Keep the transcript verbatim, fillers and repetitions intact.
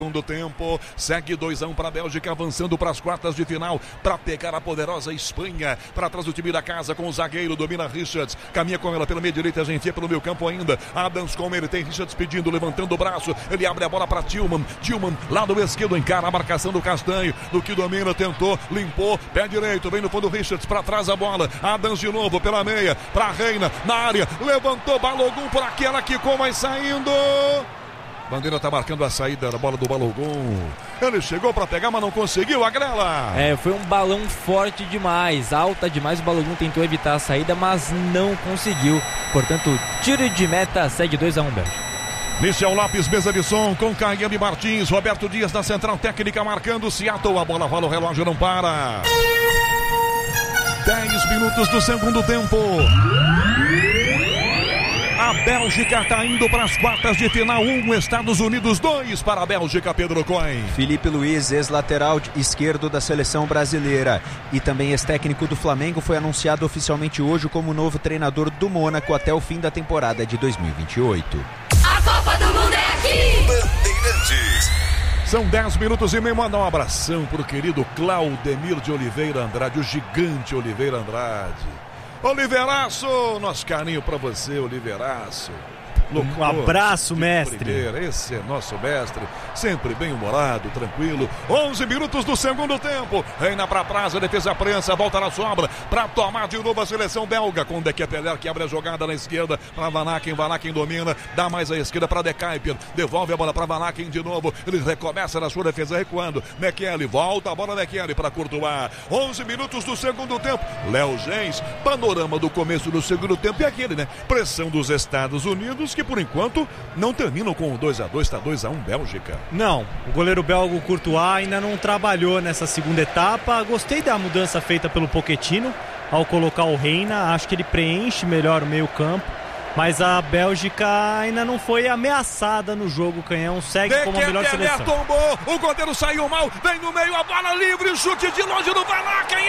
Segundo tempo, segue dois a um para a Bélgica, avançando para as quartas de final, para pegar a poderosa Espanha. Para trás o time da casa com o zagueiro, domina Richards, caminha com ela pela meia direita, já enfia pelo meio campo ainda. Adams com ele, tem Richards pedindo, levantando o braço, ele abre a bola para Tillman. Tillman, lado esquerdo, encara a marcação do Castanho, do que domina, tentou, limpou, pé direito, vem no fundo Richards, para trás a bola. Adams de novo pela meia, para Reina, na área, levantou, Balogun por aquela que com vai saindo. Bandeira está marcando a saída da bola do Balogun. Ele chegou para pegar, mas não conseguiu. Agrela. É, foi um balão forte demais, alta demais. O Balogun tentou evitar a saída, mas não conseguiu. Portanto, tiro de meta, segue dois a um, Bélgica. Michel Lopes, mesa de som com Caiane Martins. Roberto Dias na central técnica marcando Seattle. A bola rola, o relógio não para. dez minutos do segundo tempo. A Bélgica está indo para as quartas de final. Um, Estados Unidos, dois para a Bélgica, Pedro Cohen. Felipe Luiz, ex-lateral esquerdo da seleção brasileira e também ex-técnico do Flamengo, foi anunciado oficialmente hoje como novo treinador do Mônaco até o fim da temporada de dois mil e vinte e oito. A Copa do Mundo é aqui! Bandeirantes. São dez minutos e meio. Manda um abração pro querido Claudemir de Oliveira Andrade, o gigante Oliveira Andrade. Oliveiraço, nosso carinho pra você, Oliveiraço. Loucura, um abraço, mestre. Primeiro, esse é nosso mestre, sempre bem humorado, tranquilo. onze minutos do segundo tempo. Reina pra trás, a defesa prensa, volta na sobra pra tomar de novo a seleção belga. Com De Keteler que abre a jogada na esquerda pra Van Aken. Van Aken domina, dá mais à esquerda pra De Kuyper. Devolve a bola pra Van Aken de novo. Ele recomeça na sua defesa recuando. Mekele volta a bola, Mekele pra Courtois. onze minutos do segundo tempo. Léo Gens, panorama do começo do segundo tempo é aquele, né? Pressão dos Estados Unidos que por enquanto não terminam com o dois a dois, está dois a um Bélgica. Não, o goleiro belga Courtois ainda não trabalhou nessa segunda etapa. Gostei da mudança feita pelo Pochettino ao colocar o Reina, acho que ele preenche melhor o meio campo, mas a Bélgica ainda não foi ameaçada no jogo. Canhão segue De como a melhor seleção. Tombou, o goleiro saiu mal, vem no meio, a bola livre, chute de longe do Van Aken.